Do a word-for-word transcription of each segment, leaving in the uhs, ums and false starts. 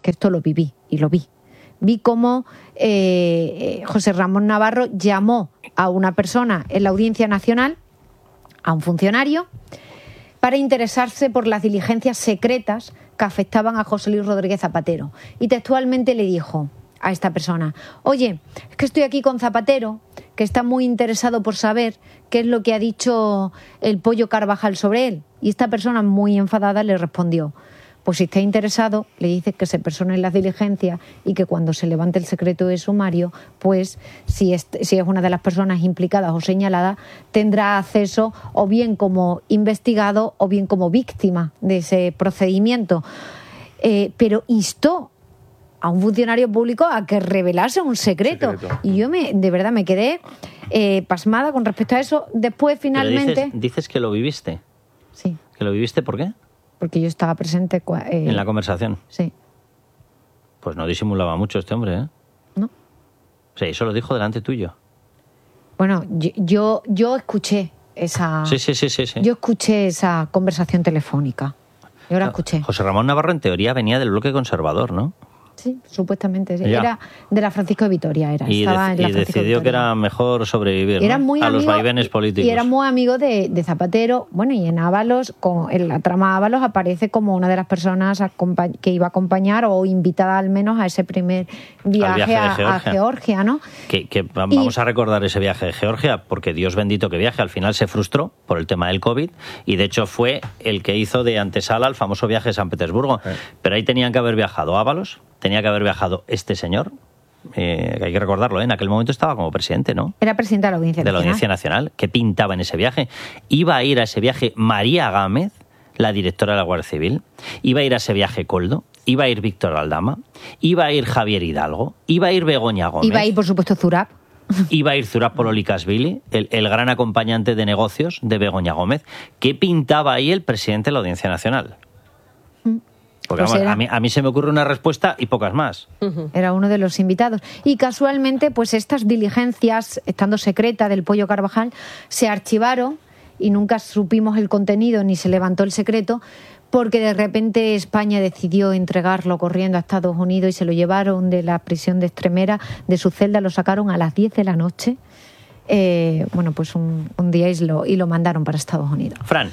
que esto lo viví y lo vi. Vi cómo eh, José Ramón Navarro llamó a una persona en la Audiencia Nacional, a un funcionario, para interesarse por las diligencias secretas que afectaban a José Luis Rodríguez Zapatero. Y textualmente le dijo a esta persona: oye, es que estoy aquí con Zapatero, que está muy interesado por saber qué es lo que ha dicho el Pollo Carvajal sobre él. Y esta persona, muy enfadada, le respondió: pues si está interesado, le dices que se persone en las diligencias y que cuando se levante el secreto de sumario, pues si es, si es una de las personas implicadas o señaladas, tendrá acceso o bien como investigado o bien como víctima de ese procedimiento. Eh, pero instó a un funcionario público a que revelase un secreto. secreto. Y yo me, de verdad me quedé eh, pasmada con respecto a eso. Después, finalmente... Pero dices, dices que lo viviste. Sí. ¿Que lo viviste por qué? Porque yo estaba presente... Eh, ¿En la conversación? Sí. Pues no disimulaba mucho este hombre, ¿eh? No. O sea, eso lo dijo delante tuyo. Bueno, yo, yo, yo escuché esa... Sí, sí, sí, sí, sí. Yo escuché esa conversación telefónica. Yo la escuché. José Ramón Navarro, en teoría, venía del bloque conservador, ¿no? Sí, supuestamente. Sí. Era de la Francisco de Vitoria. Era. Y, Estaba de, en la y Francisco decidió de que era mejor sobrevivir, era ¿no? muy a amigo, los vaivenes políticos. Y era muy amigo de, de Zapatero. Bueno, y en Ábalos, con, en la trama Ábalos, aparece como una de las personas que iba a acompañar o invitada al menos a ese primer viaje, viaje a, Georgia. a Georgia, ¿no? Que, que vamos y, a recordar ese viaje de Georgia, porque Dios bendito que viaje. Al final se frustró por el tema del COVID y de hecho fue el que hizo de antesala al famoso viaje de San Petersburgo. Sí. Pero ahí tenían que haber viajado Ábalos, tenía que haber viajado este señor, eh, hay que recordarlo, ¿eh? En aquel momento estaba como presidente, ¿no? Era presidente de la Audiencia de Nacional. la Audiencia Nacional. ¿Qué pintaba en ese viaje? Iba a ir a ese viaje María Gámez, la directora de la Guardia Civil, iba a ir a ese viaje Coldo, iba a ir Víctor Aldama, iba a ir Javier Hidalgo, iba a ir Begoña Gómez. Iba a ir, por supuesto, Zurab. Iba a ir Zurab Pololikashvili, el, el gran acompañante de negocios de Begoña Gómez. ¿Qué pintaba ahí el presidente de la Audiencia Nacional? Porque pues vamos, era... a, mí, a mí se me ocurre una respuesta y pocas más. Era uno de los invitados. Y casualmente, pues estas diligencias, estando secreta del Pollo Carvajal, se archivaron y nunca supimos el contenido ni se levantó el secreto, porque de repente España decidió entregarlo corriendo a Estados Unidos y se lo llevaron de la prisión de Extremera, de su celda, lo sacaron a las diez de la noche. Eh, bueno, pues un, un día y lo, y lo mandaron para Estados Unidos. Fran.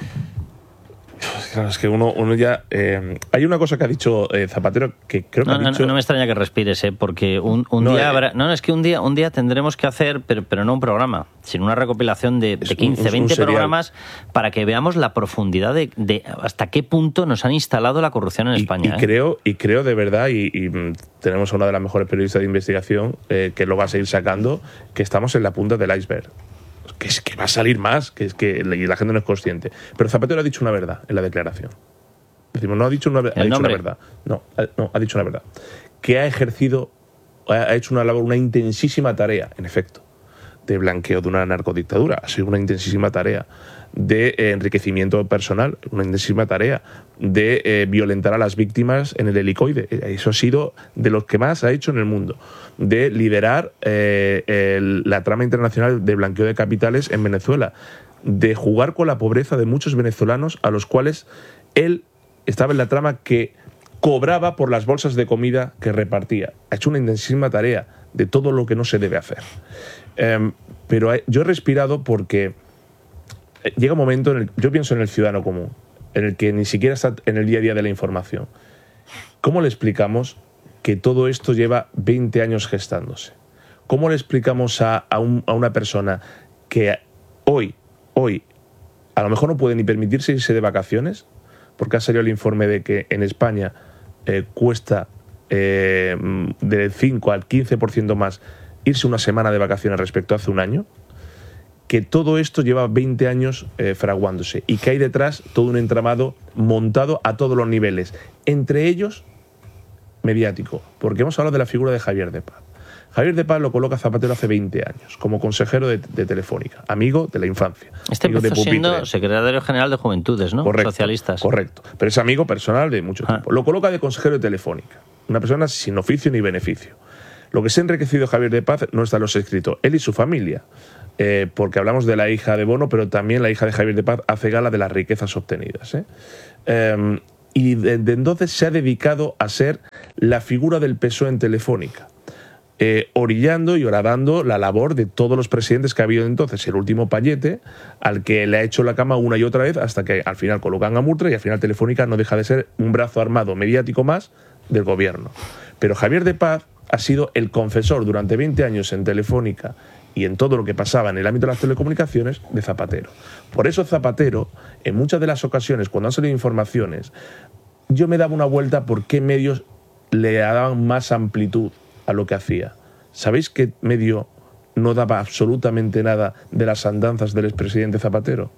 Claro, es que uno, uno ya... Eh, hay una cosa que ha dicho eh, Zapatero que creo que no, ha dicho... No, no me extraña que respires, ¿eh? Porque un, un no, día... Eh, habrá, no, es que un día, un día tendremos que hacer, pero, pero no un programa, sino una recopilación de, de quince, un, veinte programas para que veamos la profundidad de, de hasta qué punto nos han instalado la corrupción en y, España. Y, ¿eh? creo, y creo de verdad, y, y tenemos a una de las mejores periodistas de investigación eh, que lo va a seguir sacando, que estamos en la punta del iceberg. Que es que va a salir más, que es que y la gente no es consciente. Pero Zapatero ha dicho una verdad en la declaración. Decimos, no ha dicho una, ha dicho una verdad. No, ha, no, ha dicho una verdad. Que ha ejercido, ha hecho una labor, una intensísima tarea, en efecto, de blanqueo de una narcodictadura. Ha sido una intensísima tarea de eh, enriquecimiento personal, una intensísima tarea de eh, violentar a las víctimas en el helicoide. Eso ha sido de los que más ha hecho en el mundo. De liderar eh, el, la trama internacional de blanqueo de capitales en Venezuela. De jugar con la pobreza de muchos venezolanos a los cuales él estaba en la trama que cobraba por las bolsas de comida que repartía. Ha hecho una intensísima tarea de todo lo que no se debe hacer. Eh, pero yo he respirado porque llega un momento, en el, yo pienso en el ciudadano común, en el que ni siquiera está en el día a día de la información. ¿Cómo le explicamos que todo esto lleva veinte años gestándose? ¿Cómo le explicamos a, a, un, a una persona que hoy, hoy, a lo mejor no puede ni permitirse irse de vacaciones, porque ha salido el informe de que en España eh, cuesta eh, del cinco al quince por ciento más irse una semana de vacaciones respecto a hace un año? Que todo esto lleva veinte años eh, fraguándose y que hay detrás todo un entramado montado a todos los niveles, entre ellos mediático, porque hemos hablado de la figura de Javier de Paz. Javier de Paz lo coloca Zapatero hace veinte años como consejero de, de Telefónica, amigo de la infancia. Este empezó siendo secretario general de Juventudes, ¿no? Correcto, socialistas. Correcto, pero es amigo personal de mucho ah. tiempo. Lo coloca de consejero de Telefónica, una persona sin oficio ni beneficio. Lo que se ha enriquecido Javier de Paz no está en los escritos, él y su familia. Eh, porque hablamos de la hija de Bono, pero también la hija de Javier de Paz hace gala de las riquezas obtenidas. ¿eh? Eh, y desde entonces se ha dedicado a ser la figura del P S O E en Telefónica, eh, orillando y horadando la labor de todos los presidentes que ha habido entonces, el último Payete, al que le ha hecho la cama una y otra vez hasta que al final colocan a Murtra y al final Telefónica no deja de ser un brazo armado mediático más del gobierno. Pero Javier de Paz ha sido el confesor durante veinte años en Telefónica y en todo lo que pasaba en el ámbito de las telecomunicaciones de Zapatero. Por eso Zapatero, en muchas de las ocasiones, cuando han salido informaciones, yo me daba una vuelta por qué medios le daban más amplitud a lo que hacía. ¿Sabéis qué medio no daba absolutamente nada de las andanzas del expresidente Zapatero?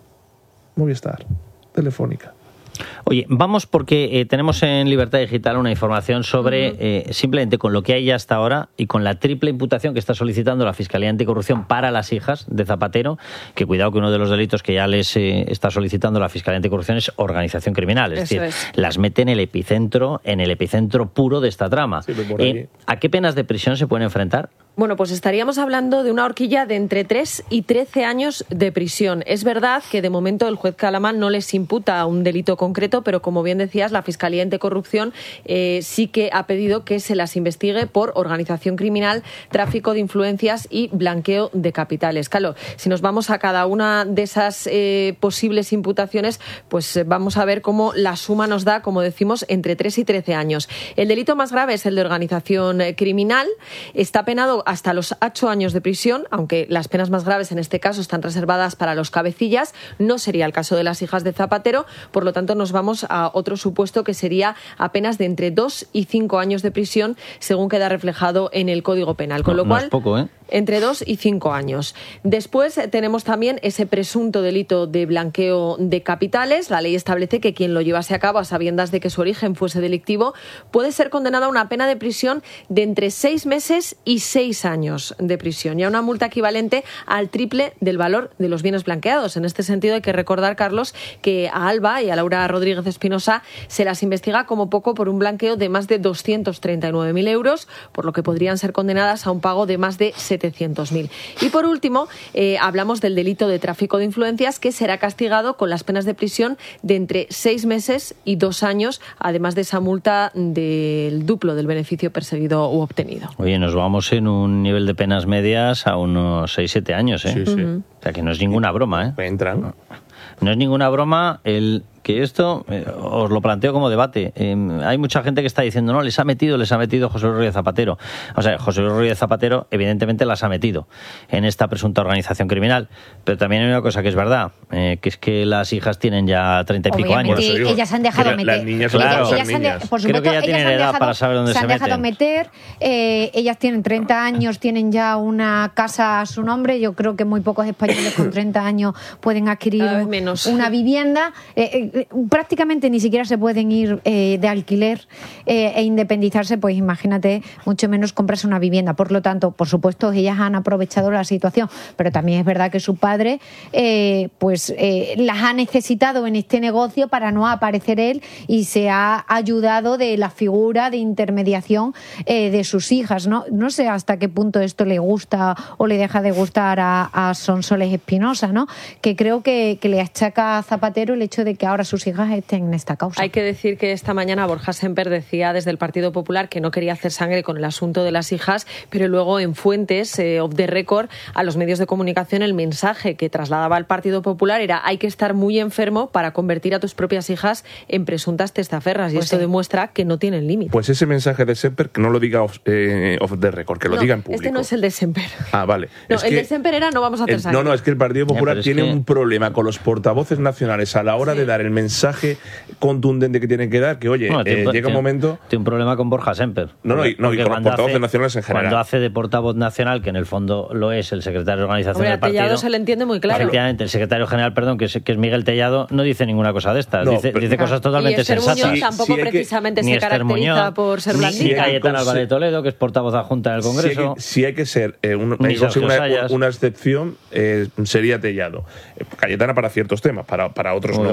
Movistar, Telefónica. Oye, vamos porque eh, tenemos en Libertad Digital una información sobre uh-huh. eh, simplemente con lo que hay hasta ahora y con la triple imputación que está solicitando la Fiscalía Anticorrupción para las hijas de Zapatero, que cuidado que uno de los delitos que ya les eh, está solicitando la Fiscalía Anticorrupción es organización criminal, es Eso decir, es. las mete en el epicentro, en el epicentro puro de esta trama. Sí, eh, ¿A qué penas de prisión se pueden enfrentar? Bueno, pues estaríamos hablando de una horquilla de entre tres y trece años de prisión. Es verdad que de momento el juez Calamán no les imputa un delito concreto, pero como bien decías, la Fiscalía Anticorrupción eh, sí que ha pedido que se las investigue por organización criminal, tráfico de influencias y blanqueo de capitales. Claro, si nos vamos a cada una de esas eh, posibles imputaciones, pues eh, vamos a ver cómo la suma nos da, como decimos, entre tres y trece años. El delito más grave es el de organización eh, criminal. Está penado hasta los ocho años de prisión, aunque las penas más graves en este caso están reservadas para los cabecillas. No sería el caso de las hijas de Zapatero, por lo tanto nos vamos a otro supuesto que sería apenas de entre dos y cinco años de prisión, según queda reflejado en el Código Penal. Con lo no, cual, no es poco, ¿eh? Entre dos y cinco años. Después tenemos también ese presunto delito de blanqueo de capitales. La ley establece que quien lo llevase a cabo a sabiendas de que su origen fuese delictivo puede ser condenado a una pena de prisión de entre seis meses y seis años de prisión y a una multa equivalente al triple del valor de los bienes blanqueados. En este sentido hay que recordar, Carlos, que a Alba y a Laura Rodríguez Espinosa se las investiga como poco por un blanqueo de más de doscientos treinta y nueve mil euros, por lo que podrían ser condenadas a un pago de más de setecientos mil. Y por último, eh, hablamos del delito de tráfico de influencias, que será castigado con las penas de prisión de entre seis meses y dos años, además de esa multa del duplo del beneficio perseguido u obtenido. Oye, nos vamos en un nivel de penas medias a unos seis siete años, ¿eh? Sí, sí. Uh-huh. O sea, que no es ninguna broma, ¿eh? Entran. No, no es ninguna broma el que esto, eh, os lo planteo como debate. Eh, hay mucha gente que está diciendo, no, les ha metido, les ha metido José Luis Rodríguez Zapatero. O sea, José Luis Rodríguez Zapatero evidentemente las ha metido en esta presunta organización criminal. Pero también hay una cosa que es verdad, eh, que es que las hijas tienen ya treinta y pico años. Digo, ellas se han dejado la, meter. Las niñas claro. son ellas niñas. han de, por supuesto, creo que ya tienen edad dejado, para saber dónde se, se han meten. dejado meter. Eh, ellas tienen treinta años, tienen ya una casa a su nombre. Yo creo que muy pocos españoles con treinta años pueden adquirir menos. una vivienda. Eh, eh, prácticamente ni siquiera se pueden ir eh, de alquiler eh, e independizarse, pues imagínate, mucho menos comprarse una vivienda. Por lo tanto, por supuesto, ellas han aprovechado la situación, pero también es verdad que su padre eh, pues eh, las ha necesitado en este negocio para no aparecer él, y se ha ayudado de la figura de intermediación eh, de sus hijas, ¿no? No sé hasta qué punto esto le gusta o le deja de gustar a, a Sonsoles Espinosa, ¿no? Que creo que, que le achaca a Zapatero el hecho de que ahora sus hijas estén en esta causa. Hay que decir que esta mañana Borja Semper decía desde el Partido Popular que no quería hacer sangre con el asunto de las hijas, pero luego en fuentes, eh, off the record, a los medios de comunicación, el mensaje que trasladaba al Partido Popular era: hay que estar muy enfermo para convertir a tus propias hijas en presuntas testaferras, y pues esto sí. demuestra que no tienen límite. Pues ese mensaje de Semper, que no lo diga off, eh, off the record, que lo no, diga en público. Este no es el de Semper. Ah, vale. No, es el que de Semper era: no vamos a hacer el, sangre. No, no, es que el Partido Popular ya, tiene es que... un problema con los portavoces nacionales a la hora sí. de dar el mensaje contundente que tienen que dar, que oye, No, eh, tiene, llega un momento... Tiene un problema con Borja Semper. No, no, y, no, y con los portavoces hace, nacionales en general. Cuando hace de portavoz nacional, que en el fondo lo es el secretario de organización Hombre, del partido... Tellado se le entiende muy claro. Efectivamente, el secretario general, perdón, que es, que es Miguel Tellado, no dice ninguna cosa de estas. No, dice pero, dice cosas totalmente y Esther sensatas. Muñoz tampoco Sí, sí, hay que- precisamente Ni se Esther caracteriza Muñoz, por ser ni blandita. Cayetana conse- Álvarez de Toledo, que es portavoz adjunta del Si hay Congreso. que, si hay que ser eh, un, Ni hay que conseguir Sergio una, Sayas. una excepción, eh, sería Tellado. Eh, Cayetana para ciertos temas, para, para otros Como no. que para ciertos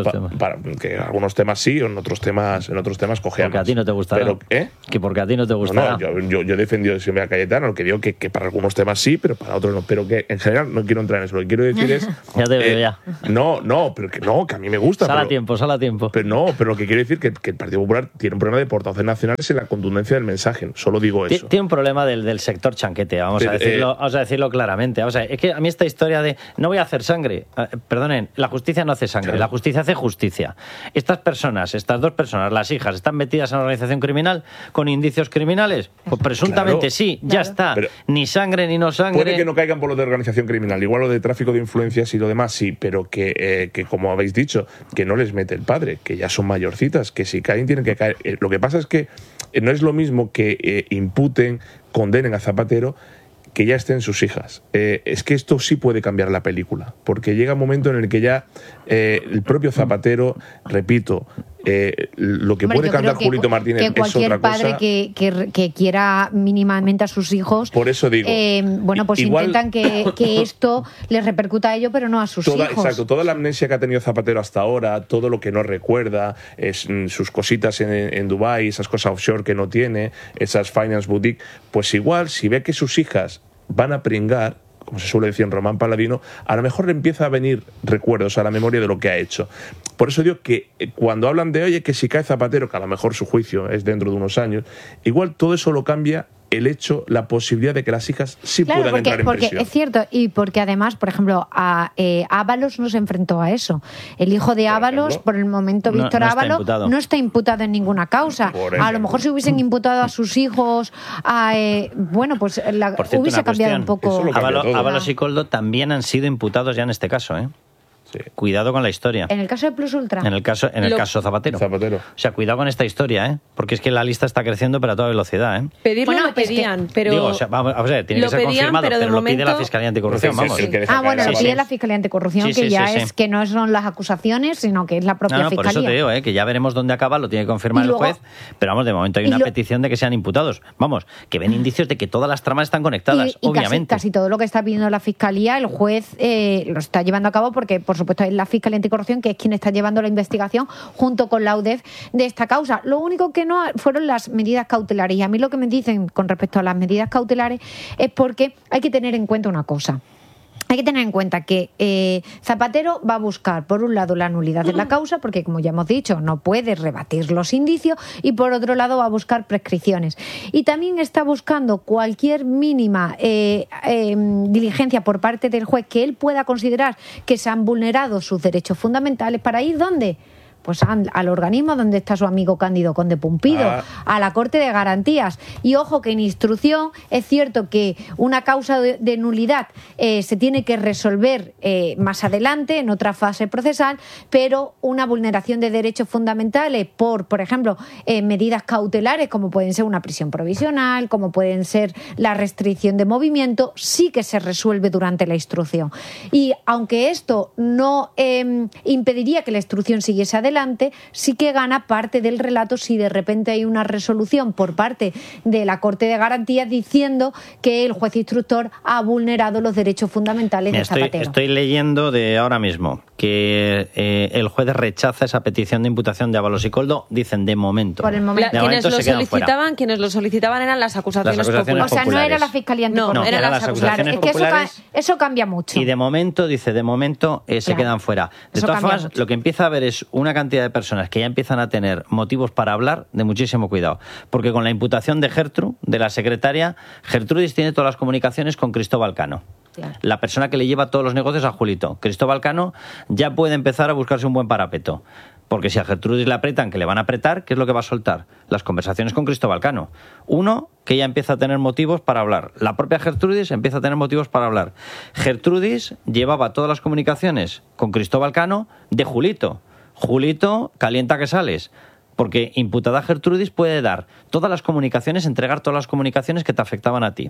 pa, temas? Para, que en algunos temas sí, o en otros temas, en otros temas cojeamos. Porque a ti no te gustará. Pero, ¿eh? Que porque a ti no te gustará. No, no, yo, yo, yo he defendido siempre a Cayetano, lo que digo que, que para algunos temas sí, pero para otros no. Pero que en general no quiero entrar en eso. Lo que quiero decir es. Ya te veo, eh, ya. No, no, pero que no, que a mí me gusta. Sal a pero, tiempo, sal a tiempo. Pero no, pero lo que quiero decir es que, que el Partido Popular tiene un problema de portavoces nacionales en la contundencia del mensaje. Solo digo eso. Tiene un problema del, del sector chanquete, vamos, pero, a decirlo, eh, vamos a decirlo claramente. Vamos a ver, es que a mí esta historia de no voy a hacer sangre, eh, perdonen, la justicia no hace sangre, claro. La justicia hace justicia. Estas personas, estas dos personas, las hijas, están metidas en una organización criminal con indicios criminales. Pues presuntamente claro, sí, claro. Ya está. Pero ni sangre ni no sangre. Puede que no caigan por lo de organización criminal, igual lo de tráfico de influencias y lo demás sí, pero que, eh, que como habéis dicho, que no les mete el padre, que ya son mayorcitas, que si caen tienen que caer. Eh, lo que pasa es que eh, no es lo mismo que eh, imputen, condenen a Zapatero, que ya estén sus hijas. Eh, es que esto sí puede cambiar la película, porque llega un momento en el que ya eh, el propio Zapatero, repito, eh, lo que Hombre, puede cantar que, Julito Martínez que cualquier es otra padre cosa. Que, que, que quiera mínimamente a sus hijos, por eso digo, eh, bueno, pues igual, intentan que, que esto les repercuta a ellos, pero no a sus toda, hijos. Exacto, toda la amnesia que ha tenido Zapatero hasta ahora, todo lo que no recuerda, es, sus cositas en, en Dubái, esas cosas offshore que no tiene, esas finance boutique, pues igual, si ve que sus hijas van a pringar, como se suele decir en Román Paladino, a lo mejor le empieza a venir recuerdos a la memoria de lo que ha hecho. Por eso digo que cuando hablan de, oye, que si cae Zapatero, que a lo mejor su juicio es dentro de unos años, igual todo eso lo cambia el hecho, la posibilidad de que las hijas sí claro, puedan porque, entrar en porque prisión. Es cierto, y porque además, por ejemplo, a eh, Ábalos no se enfrentó a eso. El hijo de Ábalos, por el momento no, Víctor no Ábalos, no está imputado en ninguna causa. A lo mejor si hubiesen imputado a sus hijos, a, eh, bueno, pues la, cierto, hubiese cambiado un poco. Ábalos, Ábalos y Koldo también han sido imputados ya en este caso, ¿eh? Sí. Cuidado con la historia. En el caso de Plus Ultra. En el caso, en el Lo... caso Zapatero. Zapatero. O sea, cuidado con esta historia, ¿eh? Porque es que la lista está creciendo pero a toda velocidad, ¿eh? Pedirlo bueno, lo pedían, es que... pero... Digo, o sea, vamos a ver, tiene que ser pedían, confirmado, pero, pero lo momento... pide la Fiscalía Anticorrupción, sí, sí, vamos. sí, sí, ah, bueno, lo sí, pide sí. la Fiscalía Anticorrupción, sí, sí, que ya sí, es sí. que no son las acusaciones, sino que es la propia no, no, Fiscalía. Por eso te digo, ¿eh? Que ya veremos dónde acaba, lo tiene que confirmar luego... el juez, pero vamos, de momento hay una lo... petición de que sean imputados. Vamos, que ven indicios de que todas las tramas están conectadas, y, y obviamente. Casi, casi todo lo que está pidiendo la Fiscalía, el juez eh, lo está llevando a cabo porque, por supuesto, es la Fiscalía Anticorrupción que es quien está llevando la investigación junto con la U D E F de esta causa. Lo único que no fueron las medidas cautelares. Y a mí lo que me dicen con respecto a las medidas cautelares es porque hay que tener en cuenta una cosa. Hay que tener en cuenta que eh, Zapatero va a buscar, por un lado, la nulidad de la causa, porque, como ya hemos dicho, no puede rebatir los indicios, y por otro lado va a buscar prescripciones. Y también está buscando cualquier mínima eh, eh, diligencia por parte del juez que él pueda considerar que se han vulnerado sus derechos fundamentales para ir, ¿dónde? Pues al, al organismo donde está su amigo Cándido Conde Pumpido, ah. a la Corte de Garantías. Y ojo que en instrucción es cierto que una causa de, de nulidad eh, se tiene que resolver eh, más adelante, en otra fase procesal, pero una vulneración de derechos fundamentales por, por ejemplo, eh, medidas cautelares, como pueden ser una prisión provisional, como pueden ser la restricción de movimiento, sí que se resuelve durante la instrucción. Y aunque esto no eh, impediría que la instrucción siguiese adelante, sí que gana parte del relato si de repente hay una resolución por parte de la Corte de Garantías diciendo que el juez instructor ha vulnerado los derechos fundamentales Mira, de Zapatero. Estoy, estoy leyendo de ahora mismo que eh, el juez rechaza esa petición de imputación de Ábalos y Koldo, dicen de momento. Por el momento. La, quienes, lo solicitaban, quienes lo solicitaban eran las acusaciones, las acusaciones populares. O sea, no era la Fiscalía Anticorrupción. No, eran era las acusaciones claro, populares. Es que eso, eso cambia mucho. Y de momento, dice, de momento eh, se claro. quedan fuera. De Eso todas formas, mucho. lo que empieza a haber es una cantidad de personas que ya empiezan a tener motivos para hablar, de muchísimo cuidado. Porque con la imputación de Gertrude, de la secretaria, Gertrudis tiene todas las comunicaciones con Cristóbal Cano. Claro. La persona que le lleva todos los negocios a Julito. Cristóbal Cano ya puede empezar a buscarse un buen parapeto. Porque si a Gertrudis le apretan, que le van a apretar, ¿qué es lo que va a soltar? Las conversaciones con Cristóbal Cano. Uno, que ella empieza a tener motivos para hablar. La propia Gertrudis empieza a tener motivos para hablar. Gertrudis llevaba todas las comunicaciones con Cristóbal Cano de Julito. Julito, calienta que sales. Porque imputada Gertrudis puede dar todas las comunicaciones, entregar todas las comunicaciones que te afectaban a ti.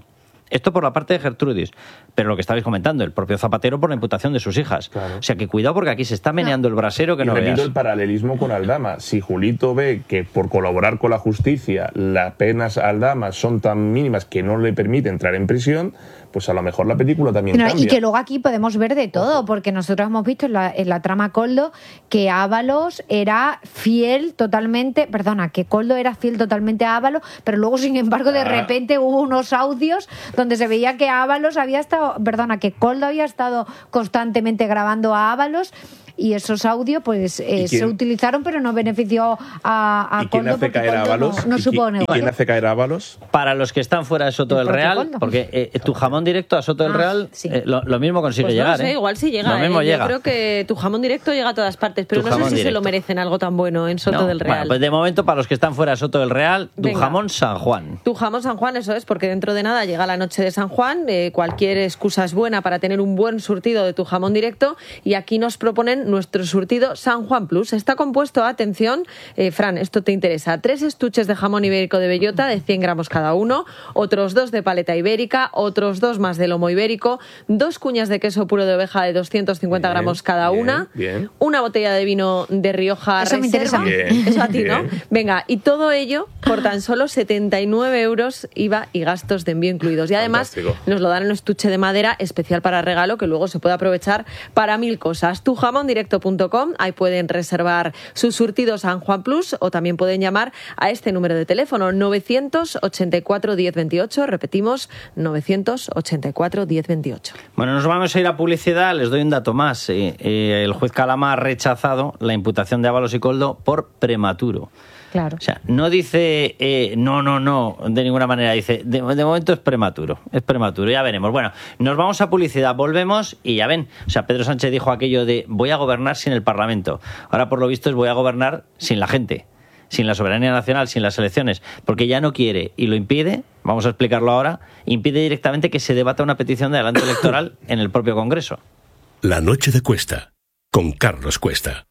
Esto por la parte de Gertrudis, pero lo que estabais comentando, el propio Zapatero por la imputación de sus hijas. Claro. O sea que cuidado porque aquí se está meneando el brasero que y no repito veas. el paralelismo con Aldama. Si Julito ve que por colaborar con la justicia las penas a Aldama son tan mínimas que no le permite entrar en prisión, pues a lo mejor la película también No, cambia. y que luego aquí podemos ver de todo, porque nosotros hemos visto en la, en la trama Koldo que Ábalos era fiel totalmente, perdona, que Koldo era fiel totalmente a Ábalos, pero luego, sin embargo, de Ah. repente hubo unos audios donde se veía que Ábalos había estado, perdona, que Koldo había estado constantemente grabando a Ábalos. Y esos audios pues eh, se utilizaron, pero no benefició a, a ¿Y quién Koldo hace porque caer a Koldo Ábalos? no, no ¿Y supo qui- ¿Y negar. quién hace caer a Ábalos? Para los que están fuera de Soto El del propio Real, Koldo. porque eh, tu jamón directo a Soto del Ah, Real sí. eh, lo, lo mismo consigue Pues no llegar. sé, ¿eh? igual sí llega. Lo mismo ¿eh? llega. Yo creo que tu jamón directo llega a todas partes, pero Tu no sé jamón si se directo. lo merecen algo tan bueno en Soto No. del Real. Bueno, pues de momento, para los que están fuera de Soto del Real, tu Venga. jamón San Juan. Tu jamón San Juan, eso es, porque dentro de nada llega la noche de San Juan, eh, cualquier excusa es buena para tener un buen surtido de tu jamón directo, y aquí nos proponen nuestro surtido San Juan Plus. Está compuesto, atención, eh, Fran, esto te interesa, tres estuches de jamón ibérico de bellota de cien gramos cada uno, otros dos de paleta ibérica, otros dos más de lomo ibérico, dos cuñas de queso puro de oveja de doscientos cincuenta Bien, gramos cada bien, una, bien. una botella de vino de Rioja Eso me Reserva. interesa. Bien, Eso a ti, ¿no? bien. Venga, y todo ello por tan solo setenta y nueve euros I V A y gastos de envío incluidos. Y además Fantástico. nos lo dan en un estuche de madera especial para regalo que luego se puede aprovechar para mil cosas. tu jamón directo punto com, ahí pueden reservar su surtido San Juan Plus o también pueden llamar a este número de teléfono novecientos ochenta y cuatro diez veintiocho, repetimos, novecientos ochenta y cuatro diez veintiocho. Bueno, nos vamos a ir a publicidad. Les doy un dato más. Eh, eh, el juez Calama ha rechazado la imputación de Ábalos y Koldo por prematuro. Claro. O sea, no dice eh, no, no, no, de ninguna manera. Dice, de, de momento es prematuro, es prematuro, ya veremos. Bueno, nos vamos a publicidad, volvemos y ya ven. O sea, Pedro Sánchez dijo aquello de voy a gobernar sin el Parlamento. Ahora, por lo visto, es voy a gobernar sin la gente, sin la soberanía nacional, sin las elecciones, porque ya no quiere y lo impide, vamos a explicarlo ahora, impide directamente que se debata una petición de adelanto electoral en el propio Congreso. La noche de Cuesta, con Carlos Cuesta.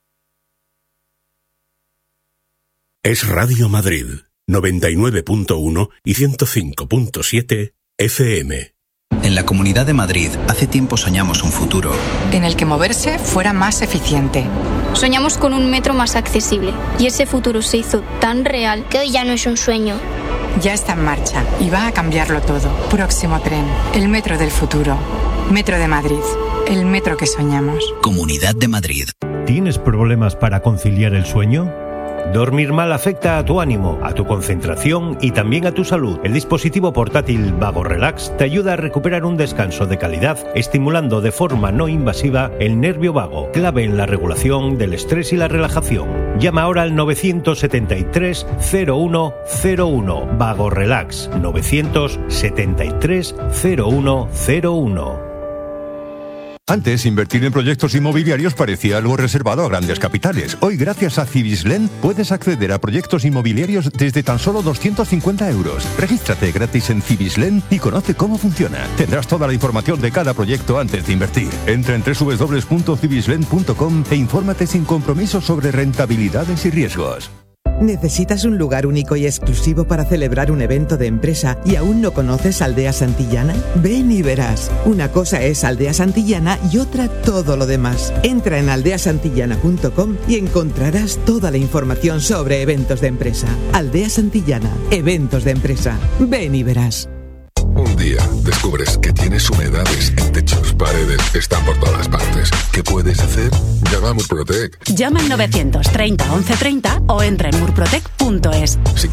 Es Radio Madrid, noventa y nueve punto uno y ciento cinco punto siete F M. En la Comunidad de Madrid, hace tiempo soñamos un futuro en el que moverse fuera más eficiente. Soñamos con un metro más accesible y ese futuro se hizo tan real que hoy ya no es un sueño. Ya está en marcha y va a cambiarlo todo. Próximo tren, el metro del futuro. Metro de Madrid, el metro que soñamos. Comunidad de Madrid. ¿Tienes problemas para conciliar el sueño? Dormir mal afecta a tu ánimo, a tu concentración y también a tu salud. El dispositivo portátil Vago Relax te ayuda a recuperar un descanso de calidad, estimulando de forma no invasiva el nervio vago, clave en la regulación del estrés y la relajación. Llama ahora al novecientos setenta y tres cero uno cero uno. Vago Relax, novecientos setenta y tres cero uno cero uno. Antes, invertir en proyectos inmobiliarios parecía algo reservado a grandes capitales. Hoy, gracias a Cibislen, puedes acceder a proyectos inmobiliarios desde tan solo doscientos cincuenta euros. Regístrate gratis en Cibislen y conoce cómo funciona. Tendrás toda la información de cada proyecto antes de invertir. Entra en doble u doble u doble u punto cibislen punto com e infórmate sin compromiso sobre rentabilidades y riesgos. ¿Necesitas un lugar único y exclusivo para celebrar un evento de empresa y aún no conoces Aldea Santillana? Ven y verás. Una cosa es Aldea Santillana y otra todo lo demás. Entra en aldea santillana punto com y encontrarás toda la información sobre eventos de empresa. Aldea Santillana, eventos de empresa. Ven y verás. Un día descubres que tienes humedades en techos, paredes, están por todas partes. ¿Qué puedes hacer? Llama a Murprotec. Llama al novecientos treinta once treinta o entra en murprotec punto es. Si